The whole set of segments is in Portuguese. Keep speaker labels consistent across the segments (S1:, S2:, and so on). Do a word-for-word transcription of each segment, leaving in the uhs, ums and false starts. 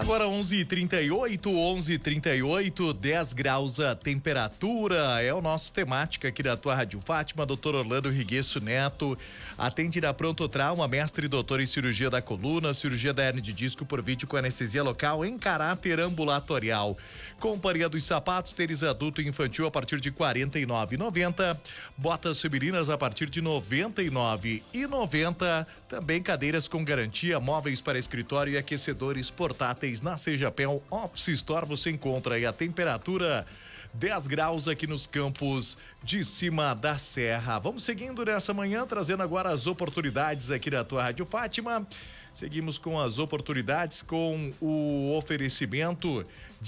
S1: Agora onze e trinta e oito, onze e trinta e oito, dez graus a temperatura, é o nosso temática aqui da tua Rádio Fátima. Doutor Orlando Riguesso Neto atende na Pronto Trauma, mestre e doutor em cirurgia da coluna, cirurgia da hernia de disco por vídeo com anestesia local em caráter ambulatorial. Companhia dos sapatos, tênis adulto e infantil a partir de quarenta e nove reais e noventa centavos, botas femininas a partir de noventa e nove reais e noventa centavos, também cadeiras com garantia, móveis para escritório e aquecedores portáteis na Sejapel Office Store. Você encontra aí a temperatura dez graus aqui nos campos de cima da serra. Vamos seguindo nessa manhã, trazendo agora as oportunidades aqui da tua Rádio Fátima. Seguimos com as oportunidades, com o oferecimento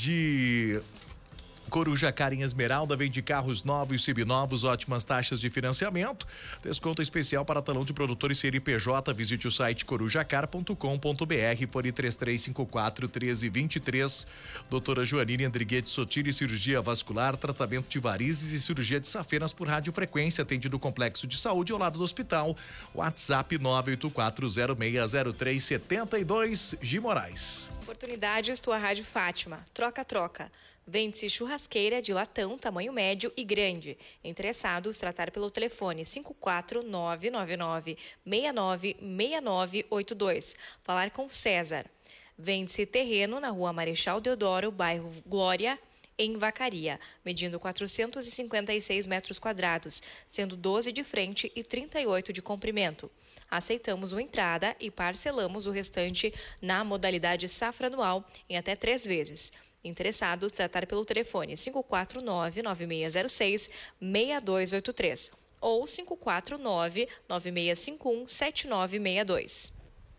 S1: de Coruja Car em Esmeralda, vende carros novos e seminovos, ótimas taxas de financiamento, desconto especial para talão de produtores C N P J. Visite o site corujacar ponto com ponto br, fone três três cinco quatro, um três dois três. Doutora Joanine Andriguete Sotiri, cirurgia vascular, tratamento de varizes e cirurgia de safenas por radiofrequência, atende do Complexo de Saúde ao lado do hospital. WhatsApp nove oito quatro zero seis zero três sete dois, G Moraes.
S2: Oportunidades, tua Rádio Fátima. Troca-troca. Vende-se churrasqueira de latão, tamanho médio e grande. Interessados, tratar pelo telefone cinco quatro nove nove nove seis nove seis nove oito dois. Falar com César. Vende-se terreno na rua Marechal Deodoro, bairro Glória, em Vacaria, medindo quatrocentos e cinquenta e seis metros quadrados, sendo doze de frente e trinta e oito de comprimento. Aceitamos uma entrada e parcelamos o restante na modalidade safra anual em até três vezes. Interessados, tratar pelo telefone cinco quatro nove nove seis zero seis seis dois oito três ou cinco quatro nove nove seis cinco um sete nove seis dois.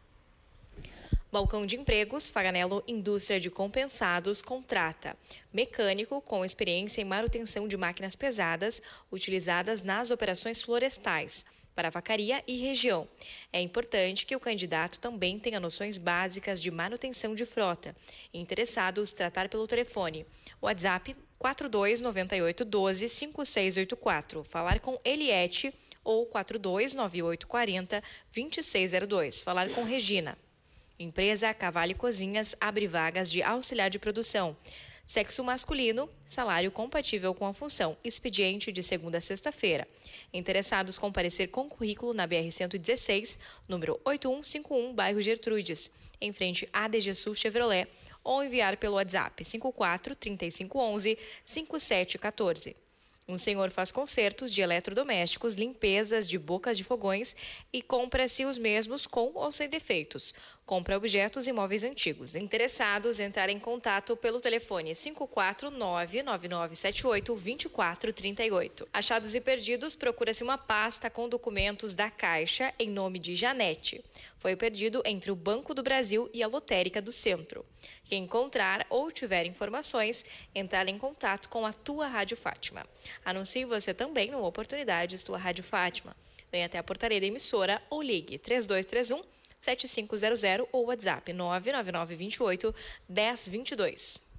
S2: Balcão de Empregos, Faganello Indústria de Compensados, contrata mecânico com experiência em manutenção de máquinas pesadas utilizadas nas operações florestais para Vacaria e região. É importante que o candidato também tenha noções básicas de manutenção de frota. Interessados, tratar pelo telefone. WhatsApp quatro dois nove oito um dois cinco seis oito quatro. Falar com Eliette ou quatro dois nove oito quatro zero dois seis zero dois. Falar com Regina. Empresa Cavalli Cozinhas abre vagas de auxiliar de produção. Sexo masculino, salário compatível com a função, expediente de segunda a sexta-feira. Interessados, comparecer com currículo na B R cento e dezesseis, número oito um cinco um, bairro Gertrudes, em frente à A D G Sul Chevrolet, ou enviar pelo WhatsApp cinco quatro três cinco um um cinco sete um quatro. Um senhor faz consertos de eletrodomésticos, limpezas de bocas de fogões e compra-se os mesmos com ou sem defeitos. Compra objetos e móveis antigos. Interessados, entrar em contato pelo telefone cinco quatro nove nove nove sete oito dois quatro três oito. Achados e perdidos, procura-se uma pasta com documentos da Caixa em nome de Janete. Foi perdido entre o Banco do Brasil e a Lotérica do Centro. Quem encontrar ou tiver informações, entrar em contato com a tua Rádio Fátima. Anuncie você também no Oportunidades Tua Rádio Fátima. Venha até a portaria da emissora ou ligue três dois três um sete cinco zero zero ou WhatsApp nove nove nove dois oito um zero dois dois.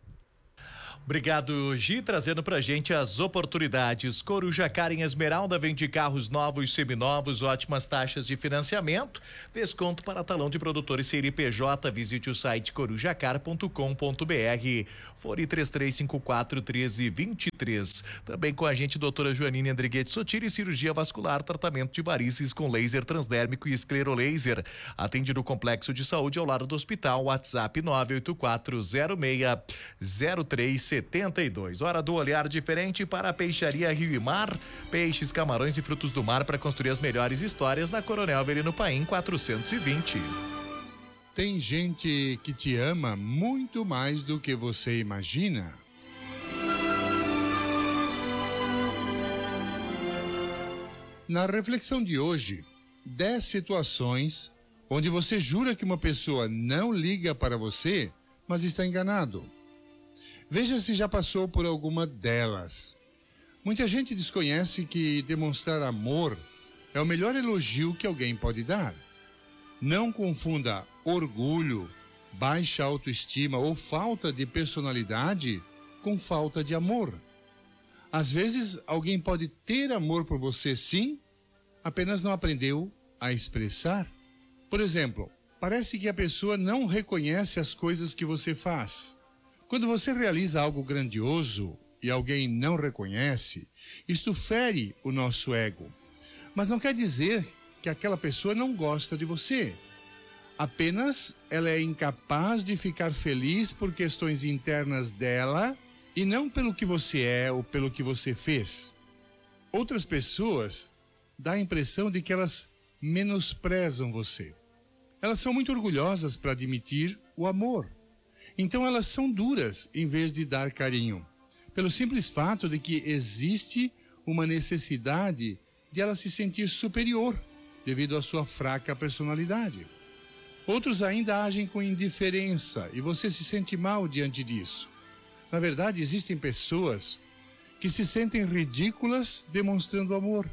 S1: Obrigado, Gi, trazendo pra gente as oportunidades. Coruja Car em Esmeralda vende carros novos, seminovos, ótimas taxas de financiamento, desconto para talão de produtores C N P J. Visite o site corujacar ponto com ponto br, fone três três cinco quatro um três dois três. Também com a gente, doutora Joanine Andriguete Sotiri, cirurgia vascular, tratamento de varizes com laser transdérmico e esclerolaser. Atende no Complexo de Saúde ao lado do hospital. WhatsApp nove oito quatro zero seis zero três setenta e dois. Hora do olhar diferente para a Peixaria Rio e Mar. Peixes, camarões e frutos do mar para construir as melhores histórias na Coronel Avelino Paim quatrocentos e vinte.
S3: Tem gente que te ama muito mais do que você imagina. Na reflexão de hoje, dez situações onde você jura que uma pessoa não liga para você, mas está enganado. Veja se já passou por alguma delas. Muita gente desconhece que demonstrar amor é o melhor elogio que alguém pode dar. Não confunda orgulho, baixa autoestima ou falta de personalidade com falta de amor. Às vezes, alguém pode ter amor por você sim, apenas não aprendeu a expressar. Por exemplo, Parece que a pessoa não reconhece as coisas que você faz. Quando você realiza algo grandioso e alguém não reconhece, isto fere o nosso ego. Mas não quer dizer que aquela pessoa não gosta de você. Apenas ela é incapaz de ficar feliz por questões internas dela e não pelo que você é ou pelo que você fez. Outras pessoas dão a impressão de que elas menosprezam você. Elas são muito orgulhosas para admitir o amor. Então elas são duras em vez de dar carinho, pelo simples fato de que existe uma necessidade de ela se sentir superior devido à sua fraca personalidade. Outros ainda agem com indiferença e você se sente mal diante disso. Na verdade, existem pessoas que se sentem ridículas demonstrando amor.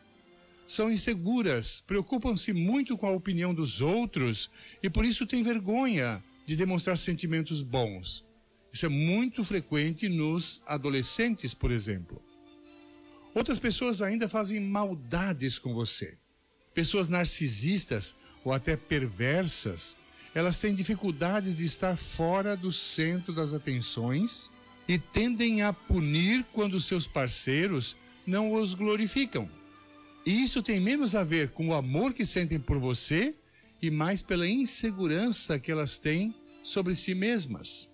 S3: São inseguras, preocupam-se muito com a opinião dos outros e por isso têm vergonha de demonstrar sentimentos bons. Isso é muito frequente nos adolescentes, por exemplo. Outras pessoas ainda fazem maldades com você. Pessoas narcisistas ou até perversas, elas têm dificuldades de estar fora do centro das atenções e tendem a punir quando seus parceiros não os glorificam. E isso tem menos a ver com o amor que sentem por você e mais pela insegurança que elas têm sobre si mesmas.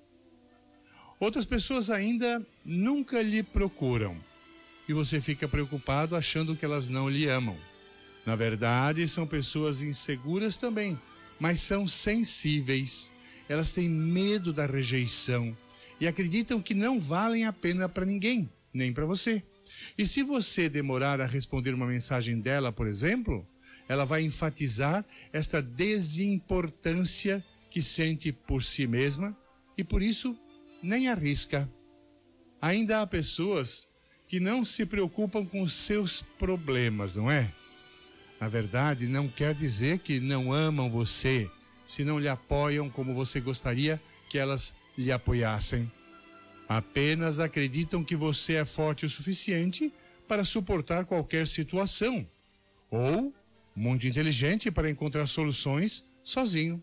S3: Outras pessoas ainda nunca lhe procuram e você fica preocupado achando que elas não lhe amam. Na verdade, são pessoas inseguras também, mas são sensíveis. Elas têm medo da rejeição e acreditam que não valem a pena para ninguém, nem para você. E se você demorar a responder uma mensagem dela, por exemplo, ela vai enfatizar esta desimportância que sente por si mesma e por isso nem arrisca. Ainda há pessoas que não se preocupam com os seus problemas, não é? Na verdade, não quer dizer que não amam você, se não lhe apoiam como você gostaria que elas lhe apoiassem. Apenas acreditam que você é forte o suficiente para suportar qualquer situação, ou muito inteligente para encontrar soluções sozinho.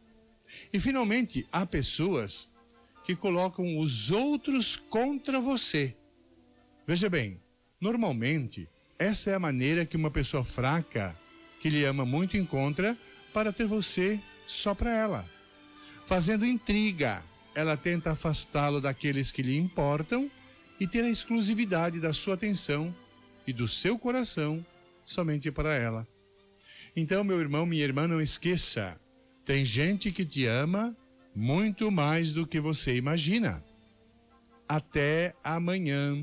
S3: E finalmente, há pessoas que colocam os outros contra você. Veja bem, normalmente, essa é a maneira que uma pessoa fraca, que lhe ama muito, encontra para ter você só para ela. Fazendo intriga, ela tenta afastá-lo daqueles que lhe importam e ter a exclusividade da sua atenção e do seu coração somente para ela. Então, meu irmão, minha irmã, não esqueça, tem gente que te ama muito mais do que você imagina. Até amanhã.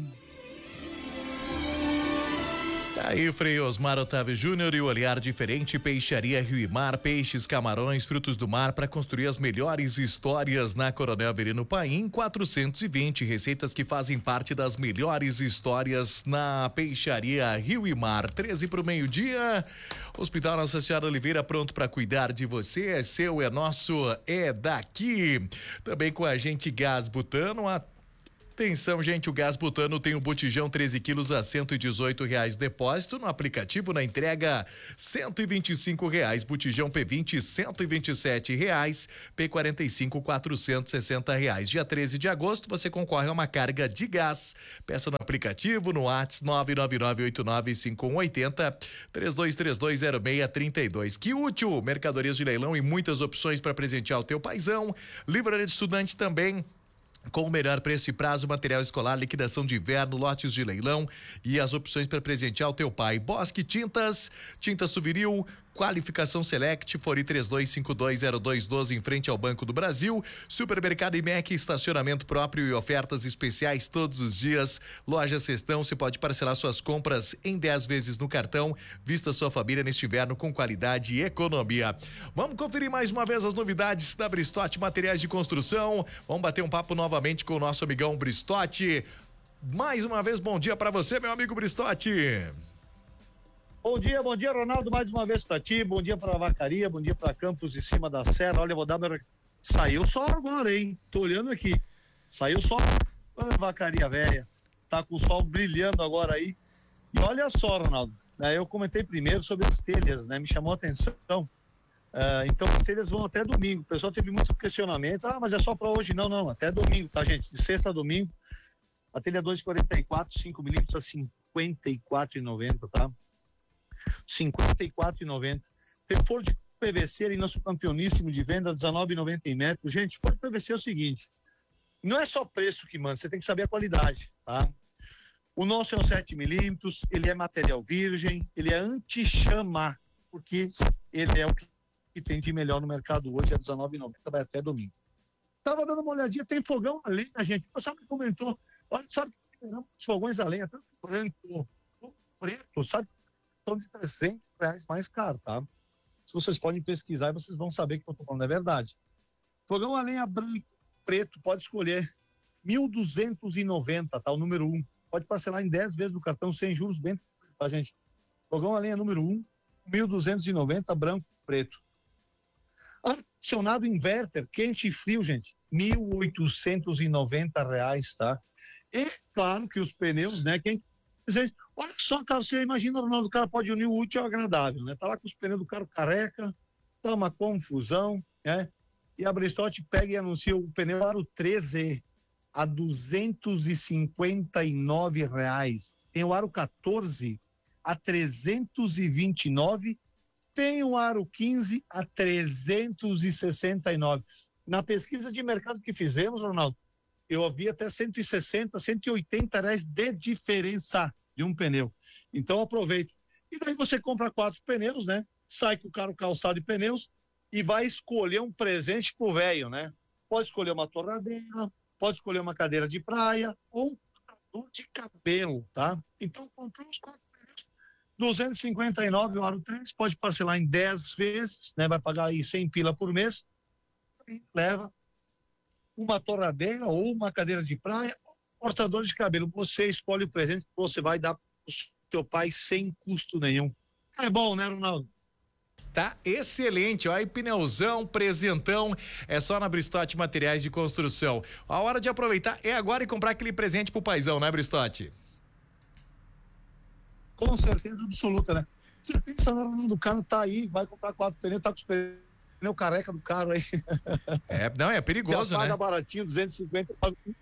S1: Aí, Frei Osmar Otávio Júnior e o olhar diferente, Peixaria Rio e Mar, peixes, camarões, frutos do mar para construir as melhores histórias na Coronel Avelino Paim, quatrocentos e vinte, receitas que fazem parte das melhores histórias na Peixaria Rio e Mar, treze para o meio-dia. Hospital Nossa Senhora Oliveira pronto para cuidar de você, é seu, é nosso, é daqui. Também com a gente Gás Butano, a Atenção, gente, o gás butano tem o botijão treze quilos a cento e dezoito reais depósito, no aplicativo na entrega cento e vinte e cinco reais, botijão P vinte cento e vinte e sete reais, P quarenta e cinco quatrocentos e sessenta reais. Dia treze de agosto você concorre a uma carga de gás. Peça no aplicativo no WhatsApp nove nove nove oito nove cinco um oito zero, três dois três dois zero seis três dois. Que útil! Mercadorias de leilão e muitas opções para presentear o teu paizão. Livraria de Estudante também, com o melhor preço e prazo, material escolar, liquidação de inverno, lotes de leilão e as opções para presentear o teu pai. Bosque Tintas, Tinta Suviril, Qualificação Select, Fori três dois cinco dois zero dois um dois, em frente ao Banco do Brasil. Supermercado I M E C, estacionamento próprio e ofertas especiais todos os dias. Loja Cestão, você pode parcelar suas compras em dez vezes no cartão. Vista sua família neste inverno com qualidade e economia. Vamos conferir mais uma vez as novidades da Bristotti Materiais de Construção. Vamos bater um papo novamente com o nosso amigão Bristotti. Mais uma vez, bom dia para você, meu amigo Bristotti.
S4: Bom dia, bom dia, Ronaldo, mais uma vez para ti, bom dia para Vacaria, bom dia para Campos de Cima da Serra. Olha, eu vou dar meu... Saiu só agora, hein? Tô olhando aqui. Saiu só a Vacaria velha. Tá com o sol brilhando agora aí. E olha só, Ronaldo, eu comentei primeiro sobre as telhas, né? Me chamou a atenção Uh, então as telhas vão até domingo. O pessoal teve muito questionamento, ah, mas é só para hoje. Não, não, até domingo, tá, gente? De sexta a domingo, a telha dois quarenta e quatro, cinco milímetros a cinquenta e quatro reais e noventa centavos, tá? cinquenta e quatro reais e noventa centavos. Forro de P V C ali, nosso campeoníssimo de venda, dezenove reais e noventa centavos em metro. Gente, forro de P V C é o seguinte, não é só preço que manda, você tem que saber a qualidade, tá? O nosso é um sete milímetros, ele é material virgem, ele é anti-chama, porque ele é o que que tem de melhor no mercado hoje, é dezenove reais e noventa centavos, vai até domingo. Tava dando uma olhadinha, tem fogão a lenha, gente. O pessoal me comentou, olha, sabe que os fogões a lenha, tanto branco quanto preto, sabe? Estão de trezentos reais mais caro, tá? Se vocês podem pesquisar, e vocês vão saber que eu tô falando é verdade. Fogão a lenha branco, preto, pode escolher mil duzentos e noventa, tá? O número um. Pode parcelar em dez vezes no cartão sem juros, bem, tá, gente? Fogão a lenha número um, mil duzentos e noventa, branco, preto. Ar-condicionado inverter, quente e frio, gente, mil oitocentos e noventa reais, tá? E claro que os pneus, né? Quem, gente, olha só, cara, você imagina, Ronaldo, o cara pode unir o útil ao agradável, né? Tá lá com os pneus do carro careca, tá uma confusão, né? E a Bristote pega e anuncia o pneu Aro treze a duzentos e cinquenta e nove reais. Tem o Aro quatorze a trezentos e vinte e nove. Tem o Aro quinze a trezentos e sessenta e nove. Na pesquisa de mercado que fizemos, Ronaldo, eu vi até cento e sessenta, cento e oitenta reais de diferença de um pneu. Então aproveite. E daí você compra quatro pneus, né? Sai com o carro calçado de pneus e vai escolher um presente pro velho, né? Pode escolher uma torradeira, pode escolher uma cadeira de praia ou um cortador de cabelo, tá? Então comprou os quatro duzentos e cinquenta e nove o Aro três, pode parcelar em dez vezes, né? Vai pagar aí cem pila por mês, e leva uma torradeira ou uma cadeira de praia, cortador de cabelo. Você escolhe o presente que você vai dar pro seu pai sem custo nenhum. É bom, né, Ronaldo?
S1: Tá excelente, ó, aí pneuzão, presentão, é só na Bristote Materiais de Construção. A hora de aproveitar é agora e comprar aquele presente pro paizão, né, Bristote?
S4: Com certeza absoluta, né? Você pensa na hora do carro, tá aí, vai comprar quatro pneus, tá com os pneus careca do carro aí.
S1: É, não, é perigoso,
S4: já paga
S1: né?
S4: baratinho, duzentos e cinquenta.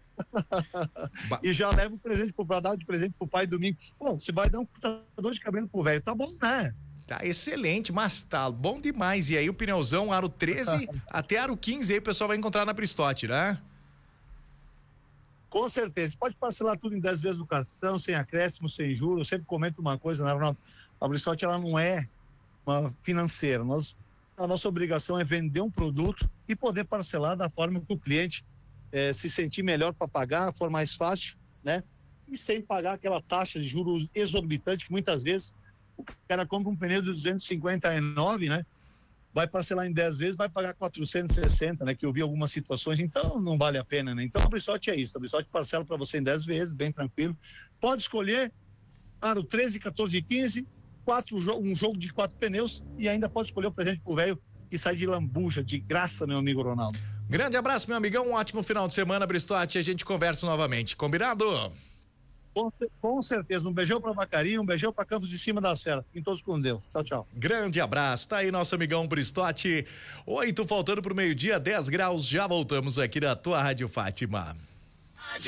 S4: E já leva um presente pro dar de presente pro pai domingo. Pô, você vai dar um cortador de cabelo pro velho, tá bom, né?
S1: Tá excelente, mas tá bom demais. E aí o pneuzão Aro treze até Aro quinze aí o pessoal vai encontrar na Bristote, né?
S4: Com certeza. Pode parcelar tudo em dez vezes no cartão, sem acréscimo, sem juros. Eu sempre comento uma coisa, né, Ronaldo? A Bristote, ela não é uma financeira. Nós, a nossa obrigação é vender um produto e poder parcelar da forma que o cliente eh, se sentir melhor para pagar, for mais fácil, né? E sem pagar aquela taxa de juros exorbitante que muitas vezes o cara compra um pneu de duzentos e cinquenta e nove, né? Vai parcelar em dez vezes, vai pagar quatrocentos e sessenta, né? Que eu vi algumas situações, então não vale a pena, né? Então a Bristote é isso, a Bristote parcela para você em dez vezes, bem tranquilo. Pode escolher Aro treze, quatorze e quinze, quatro, um jogo de quatro pneus e ainda pode escolher o presente pro velho que sai de lambuja, de graça, meu amigo Ronaldo.
S1: Grande abraço, meu amigão, um ótimo final de semana, Bristote, a gente conversa novamente, combinado?
S4: Com, com certeza. Um beijão pra Vacaria, um beijão pra Campos de Cima da Serra. Fiquem todos com Deus. Tchau, tchau.
S1: Grande abraço. Tá aí nosso amigão Bristote. Oito faltando pro meio-dia, dez graus. Já voltamos aqui na tua Rádio Fátima.